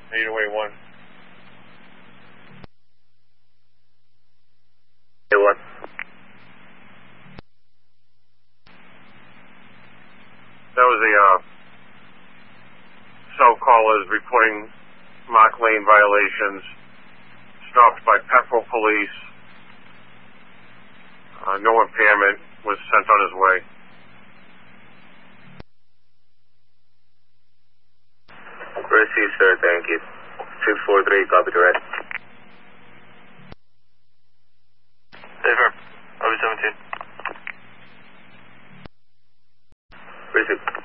808-1. Hey, what? That was the cell callers reporting Mark Lane violations, stopped by Pepperell Police. No impairment, was sent on his way. Received, sir, thank you. 643, copy the rest. Affirm. Over 17. Received.